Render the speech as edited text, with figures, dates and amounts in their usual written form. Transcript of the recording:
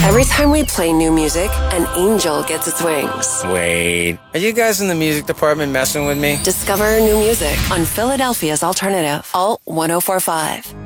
Every time we play new music, an angel gets its wings. Wait, are you guys in the music department messing with me? Discover new music on Philadelphia's Alternative, Alt 1045.